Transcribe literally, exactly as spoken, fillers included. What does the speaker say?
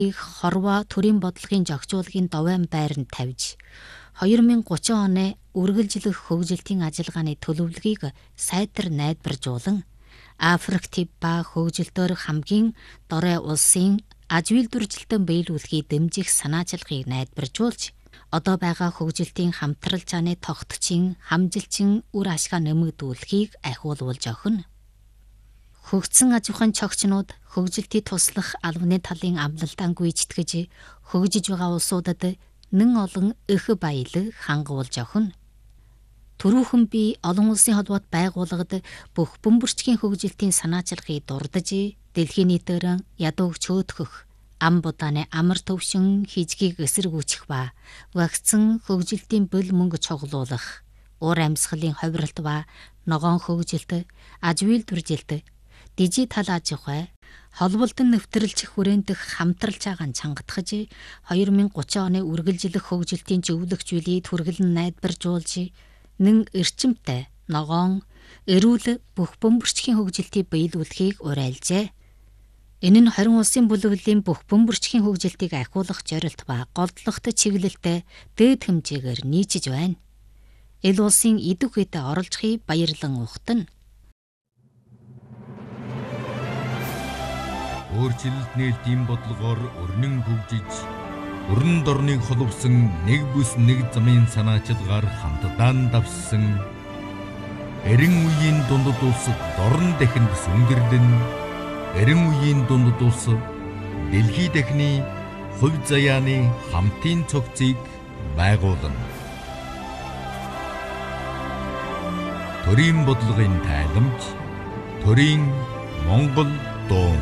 их хорвоо төрийн бодлогын зохицуулгын довоон байранд тавьж хоёр мянга гурван оны үргэлжлэх хөгжилтийн ажиллагааны төлөвлөгөөг сайтар найдваржуулан Африк төв ба хөгжилтөөр хамгийн дорой улсын аж үйлдвэржилтэн биелүүлэхийг дэмжих санаачилгыг найдваржуулж одоо байгаа хөгжилтийн хамтралчааны тогтчин, хамжилчин үр ашгаа нэмэгдүүлэхийг ахиулуулж өгнө. Хөгжсөн аж ахуйн чогчнууд хөгжилтийг туслах албаны талын амлалтаа гүйцэтгэж хөгжиж байгаа улсуудад нэн олон эх баялаг хангуулж өгнө. Түрүүхэн би олон улсын холбоот байгууллагад бүх бөмбөрчгийн хөгжилтийн санаачилгыг дурдж дэлхийн нийтээр ядуу чөөтгөх, ам будааны амар төвшин хижгийг эсэргүүцэх ба вакцин хөгжилтийн бөл мөнгө чоглуулах, уур амьсгалын ховиролт ба ногоон хөгжилт, аж үйлдвэржилт, дижитал аж ахуй, холболтон нэвтрэлжих хүрээнтэх хамтралж байгаа чангатгаж хоёр мянга гурван оны үргэлжлэх хөгжилтийн зөвлөх зүйлийг түргэлэн найдваржуулж нэн эрчимтэй, ногоон, эрүүл бүх бөмбөрчгийн хөгжилтийг биелүүлэхийг уриалжээ. Энэ нь хорин улсын бүлэглэлийн бүх бөмбөрчгийн хөгжилтийг ахиулах зорилт ба голдлогт чиглэлтэй дээд хэмжээгээр нийцэж байна. Ил улсын идэх үедээ оролцохыг баярлан ухтана. Өөрчлөлт нээлтийн бодлогоор өрнөн хөгжиж, өрн дорныг холбосон нэг бүс нэг замын санаачилгаар хамтдаа давссан эрен үеийн дундад улс дорн дахинд сүндэрлэн эрен үеийн дундад улс дэлхий дахины хувь заяаны хамтын цогцыг байгуулна. Төрийн бодлогын тайламж, төрийн Монгол дуу.